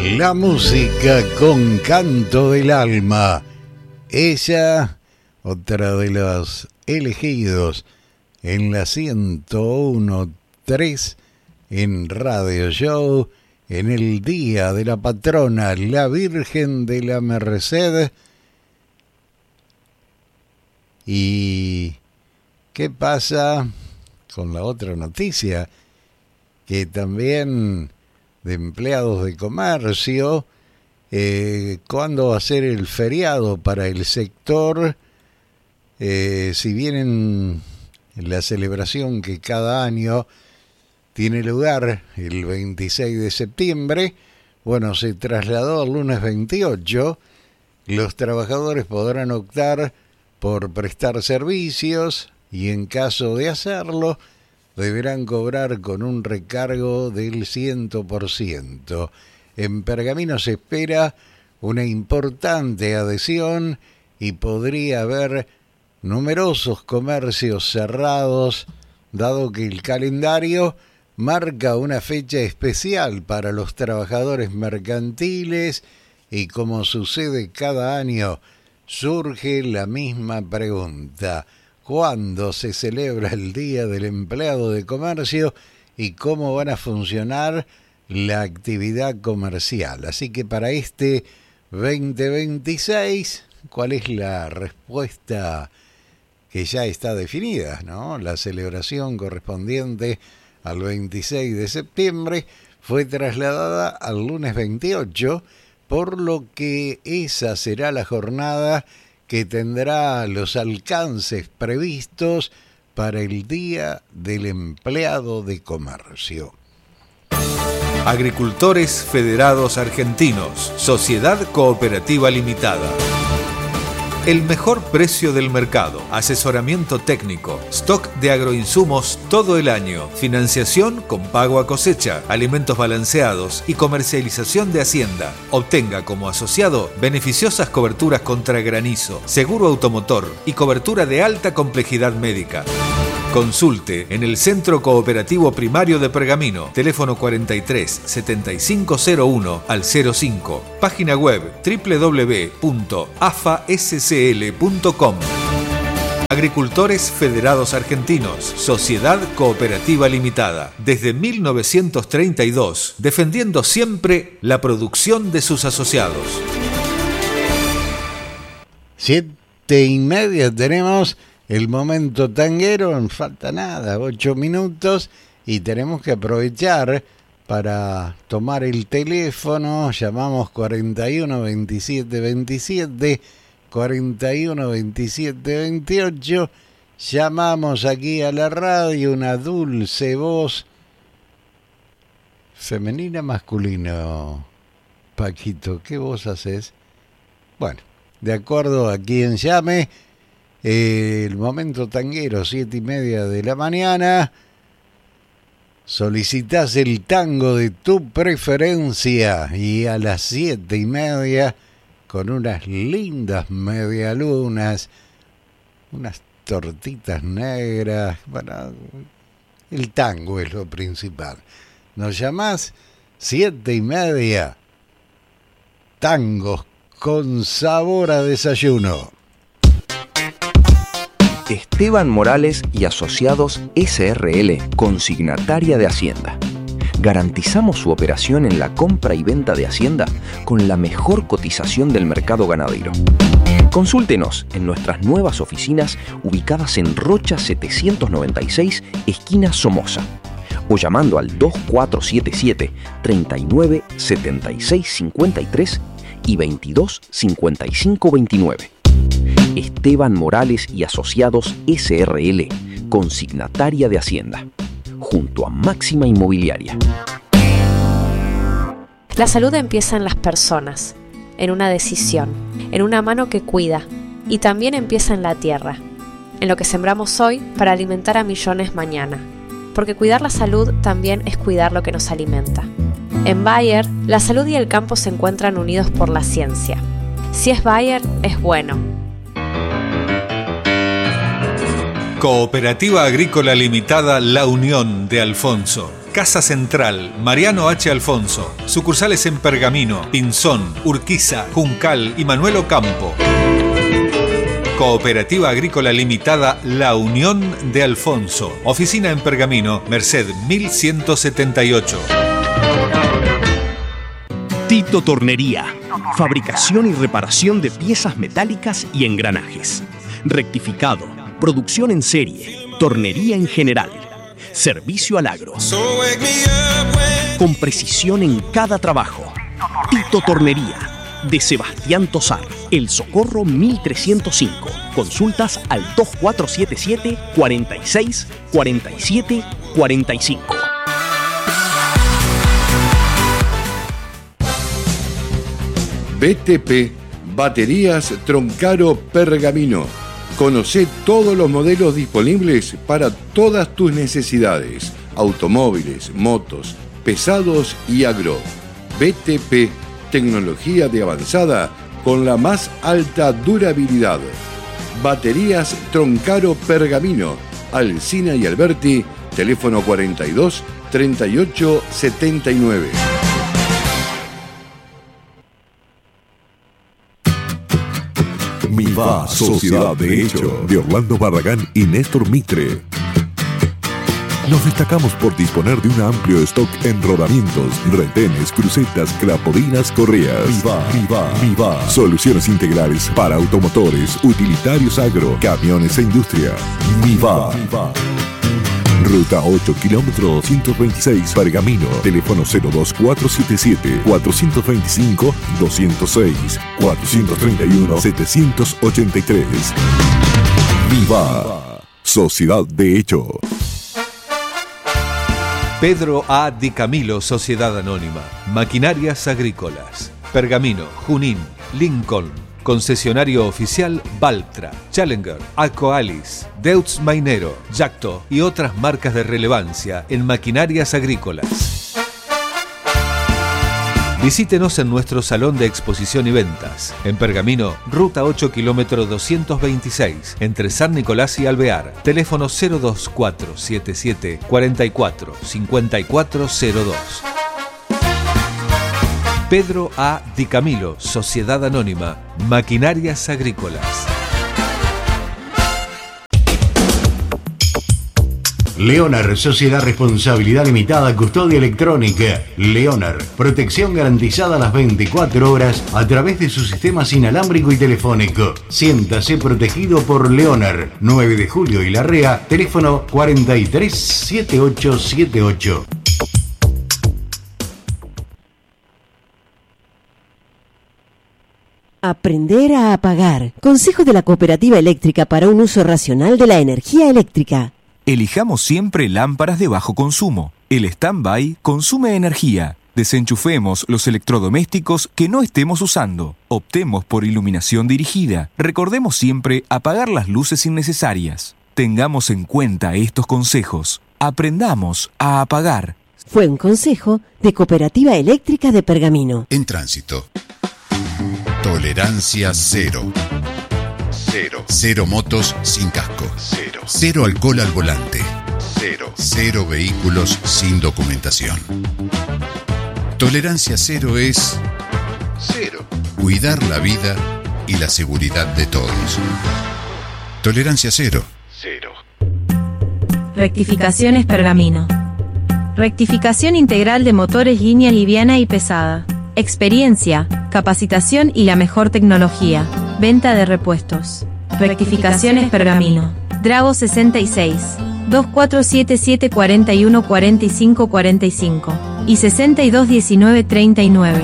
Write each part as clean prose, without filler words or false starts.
La música con canto del alma. Ella, otra de los elegidos en la 101.3 en Radio Show, en el Día de la Patrona, la Virgen de la Merced. ¿Y qué pasa con la otra noticia? Que también de empleados de comercio, ¿cuándo va a ser el feriado para el sector? Si bien en la celebración que cada año tiene lugar el 26 de septiembre, bueno, se trasladó al lunes 28, los trabajadores podrán optar por prestar servicios y en caso de hacerlo, deberán cobrar con un recargo del 100%. En Pergamino se espera una importante adhesión y podría haber numerosos comercios cerrados, dado que el calendario marca una fecha especial para los trabajadores mercantiles y, como sucede cada año, surge la misma pregunta: ¿cuándo se celebra el Día del Empleado de Comercio y cómo van a funcionar la actividad comercial? Así que para este 2026, ¿cuál es la respuesta que ya está definida, ¿no? La celebración correspondiente al 26 de septiembre fue trasladada al lunes 28, por lo que esa será la jornada que tendrá los alcances previstos para el Día del Empleado de Comercio. Agricultores Federados Argentinos, Sociedad Cooperativa Limitada. El mejor precio del mercado, asesoramiento técnico, stock de agroinsumos todo el año, financiación con pago a cosecha, alimentos balanceados y comercialización de hacienda. Obtenga como asociado beneficiosas coberturas contra granizo, seguro automotor y cobertura de alta complejidad médica. Consulte en el Centro Cooperativo Primario de Pergamino, teléfono 43 7501 al 05, página web www.afascl.com. Agricultores Federados Argentinos, Sociedad Cooperativa Limitada, desde 1932, defendiendo siempre la producción de sus asociados. 7:30 tenemos el momento tanguero, no falta nada, 8 minutos, y tenemos que aprovechar para tomar el teléfono. Llamamos 41 27 27, 41 27 28, llamamos aquí a la radio, una dulce voz, femenina, masculino, Paquito, ¿qué voz haces? Bueno, de acuerdo a quien llame. El momento tanguero, 7:30 de la mañana. Solicitas el tango de tu preferencia y a las 7:30, con unas lindas medialunas, unas tortitas negras. Bueno, el tango es lo principal. Nos llamás, 7:30, tangos con sabor a desayuno. Esteban Morales y Asociados S.R.L., consignataria de Hacienda. Garantizamos su operación en la compra y venta de Hacienda con la mejor cotización del mercado ganadero. Consúltenos en nuestras nuevas oficinas ubicadas en Rocha 796, esquina Somoza, o llamando al 2477 39 76 53 y 22 55 29. Esteban Morales y Asociados S.R.L., consignataria de Hacienda, junto a Máxima Inmobiliaria. La salud empieza en las personas, en una decisión, en una mano que cuida, y también empieza en la tierra, en lo que sembramos hoy para alimentar a millones mañana, porque cuidar la salud también es cuidar lo que nos alimenta. En Bayer, la salud y el campo se encuentran unidos por la ciencia. Si es Bayer, es bueno. Cooperativa Agrícola Limitada La Unión de Alfonso. Casa Central, Mariano H. Alfonso. Sucursales en Pergamino, Pinzón, Urquiza, Juncal y Manuel Ocampo. Cooperativa Agrícola Limitada La Unión de Alfonso. Oficina en Pergamino, Merced 1178. Tito Tornería. Fabricación y reparación de piezas metálicas y engranajes. Rectificado. Producción en serie. Tornería en general. Servicio al agro. Con precisión en cada trabajo. Tito Tornería. De Sebastián Tosar, El Socorro 1305. Consultas al 2477 46 47 45. BTP Baterías Troncaro Pergamino. Conocé todos los modelos disponibles para todas tus necesidades: automóviles, motos, pesados y agro. BTP, tecnología de avanzada con la más alta durabilidad. Baterías Troncaro Pergamino, Alsina y Alberti, teléfono 42 38 79. Miva, Sociedad de Hecho, de Orlando Barragán y Néstor Mitre. Nos destacamos por disponer de un amplio stock en rodamientos, retenes, crucetas, crapodinas, correas. Miva. Soluciones integrales para automotores, utilitarios agro, camiones e industria. Miva. Ruta 8, kilómetro 226, Pergamino. Teléfono 02477 425 206 431 783. Miva, Sociedad de Hecho. Pedro A. Di Camilo, Sociedad Anónima. Maquinarias Agrícolas. Pergamino, Junín, Lincoln. Concesionario oficial Valtra, Challenger, Alcoalis, Deutz Mainero, Yacto y otras marcas de relevancia en maquinarias agrícolas. Visítenos en nuestro salón de exposición y ventas. En Pergamino, Ruta 8, kilómetro 226, entre San Nicolás y Alvear. Teléfono 02477 44 5402. Pedro A. Di Camilo, Sociedad Anónima, Maquinarias Agrícolas. Leonar, Sociedad Responsabilidad Limitada, Custodia Electrónica. Leonar, protección garantizada las 24 horas a través de su sistema inalámbrico y telefónico. Siéntase protegido por Leonar. 9 de julio y Larrea, teléfono 437878. Aprender a apagar. Consejo de la Cooperativa Eléctrica para un uso racional de la energía eléctrica. Elijamos siempre lámparas de bajo consumo. El stand-by consume energía. Desenchufemos los electrodomésticos que no estemos usando. Optemos por iluminación dirigida. Recordemos siempre apagar las luces innecesarias. Tengamos en cuenta estos consejos. Aprendamos a apagar. Fue un consejo de Cooperativa Eléctrica de Pergamino. En tránsito. Tolerancia cero. Cero motos sin casco. Cero alcohol al volante. Cero vehículos sin documentación. Tolerancia cero es cuidar la vida y la seguridad de todos. Tolerancia cero. Rectificaciones Pergamino. Rectificación integral de motores línea liviana y pesada. Experiencia, capacitación y la mejor tecnología. Venta de repuestos. Rectificaciones Pergamino. Drago 66, 2477 41 45 45 y 62 19 39.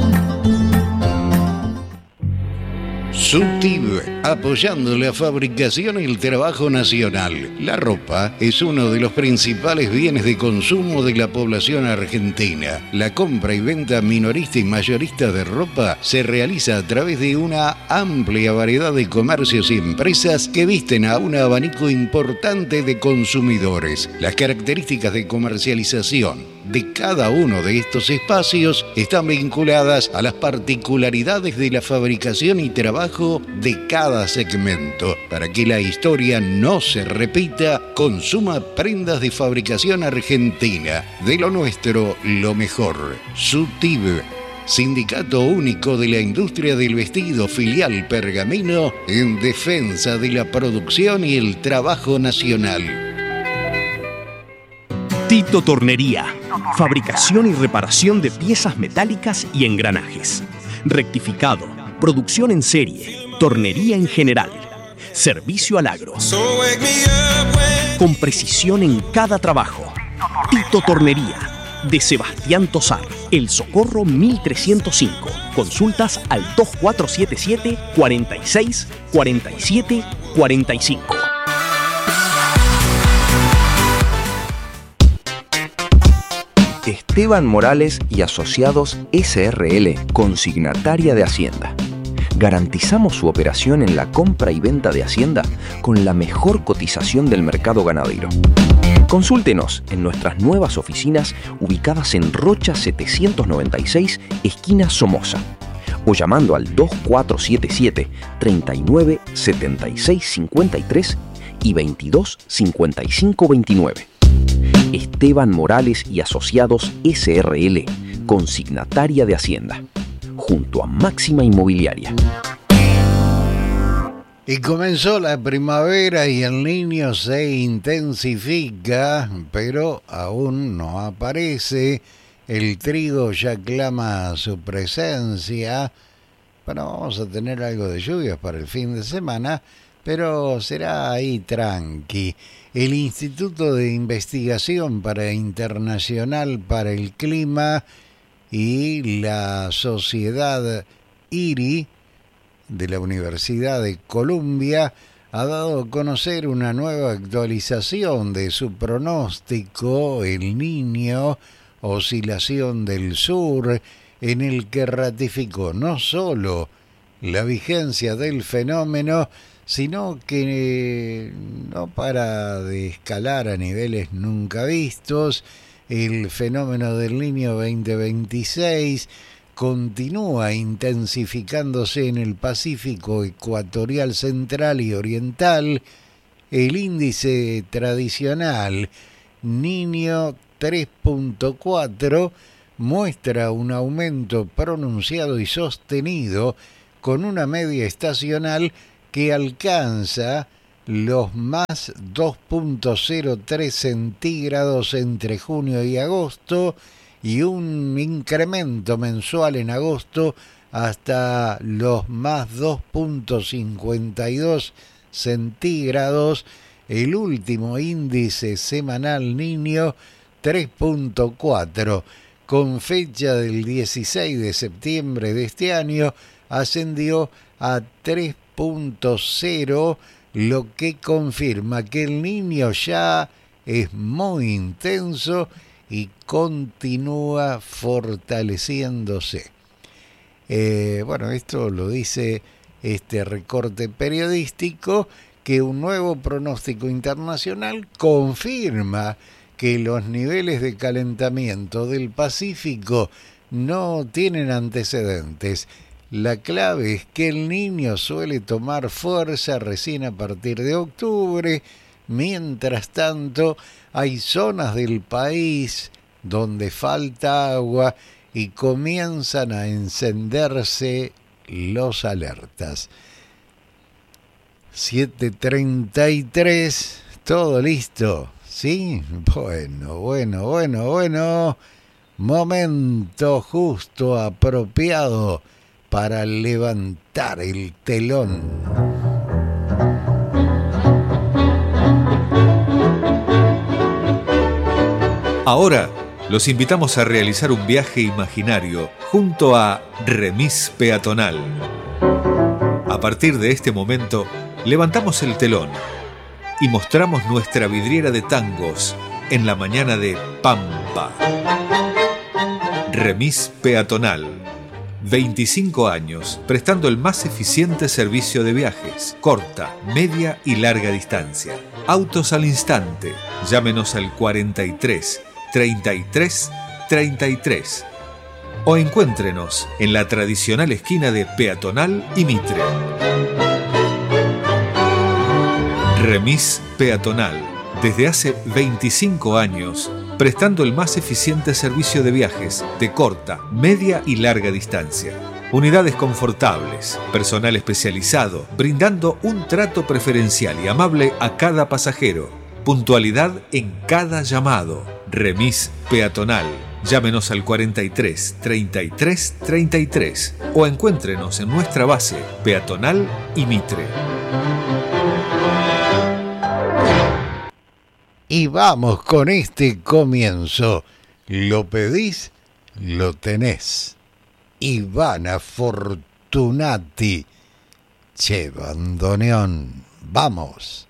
Subtiv, apoyando la fabricación y el trabajo nacional. La ropa es uno de los principales bienes de consumo de la población argentina. La compra y venta minorista y mayorista de ropa se realiza a través de una amplia variedad de comercios y empresas que visten a un abanico importante de consumidores. Las características de comercialización de cada uno de estos espacios están vinculadas a las particularidades de la fabricación y trabajo de cada segmento. Para que la historia no se repita, Consuma prendas de fabricación argentina. De lo nuestro, lo mejor. SUTIB, Sindicato Único de la Industria del Vestido, filial Pergamino, en defensa de la producción y el trabajo nacional. Tito Tornería. Fabricación y reparación de piezas metálicas y engranajes. Rectificado. Producción en serie. Tornería en general. Servicio al agro. Con precisión en cada trabajo. Tito Tornería. De Sebastián Tosar. El Socorro 1305. Consultas al 2477 46 47 45. Esteban Morales y Asociados SRL, consignataria de Hacienda. Garantizamos su operación en la compra y venta de Hacienda con la mejor cotización del mercado ganadero. Consúltenos en nuestras nuevas oficinas ubicadas en Rocha 796, esquina Somoza, o llamando al 2477 39 76 53 y 22 55 29. Esteban Morales y Asociados SRL, consignataria de Hacienda, junto a Máxima Inmobiliaria. Y comenzó la primavera y el niño se intensifica, pero aún no aparece. El trigo ya clama su presencia. Bueno, vamos a tener algo de lluvias para el fin de semana, pero será ahí tranqui. El Instituto de Investigación Internacional para el Clima y la Sociedad IRI de la Universidad de Columbia ha dado a conocer una nueva actualización de su pronóstico, El Niño, oscilación del sur, en el que ratificó no solo la vigencia del fenómeno, sino que no para de escalar a niveles nunca vistos. El fenómeno del Niño 2026 continúa intensificándose en el Pacífico ecuatorial central y oriental. El índice tradicional Niño 3.4 muestra un aumento pronunciado y sostenido con una media estacional que alcanza los más 2.03 centígrados entre junio y agosto y un incremento mensual en agosto hasta los más 2.52 centígrados. El último índice semanal Niño 3.4, con fecha del 16 de septiembre de este año, ascendió a 3.0, lo que confirma que el Niño ya es muy intenso y continúa fortaleciéndose. Bueno, esto lo dice este recorte periodístico, que un nuevo pronóstico internacional confirma que los niveles de calentamiento del Pacífico no tienen antecedentes. La clave es que el Niño suele tomar fuerza recién a partir de octubre. Mientras tanto, hay zonas del país donde falta agua y comienzan a encenderse los alertas. 7:33, todo listo, ¿sí? Bueno. Momento justo, apropiado para levantar el telón. Ahora los invitamos a realizar un viaje imaginario junto a Remis Peatonal. A partir de este momento, levantamos el telón y mostramos nuestra vidriera de tangos en la mañana de Pampa. Remis Peatonal. 25 años prestando el más eficiente servicio de viajes, corta, media y larga distancia. Autos al instante. Llámenos al 43 33 33 o encuéntrenos en la tradicional esquina de Peatonal y Mitre. Remis Peatonal. Desde hace 25 años, prestando el más eficiente servicio de viajes de corta, media y larga distancia. Unidades confortables, personal especializado, brindando un trato preferencial y amable a cada pasajero. Puntualidad en cada llamado. Remis peatonal. Llámenos al 43 33 33 o encuéntrenos en nuestra base peatonal y Mitre. Y vamos con este comienzo. Lo pedís, lo tenés. Ivana Fortunati. Che, bandoneón. Vamos.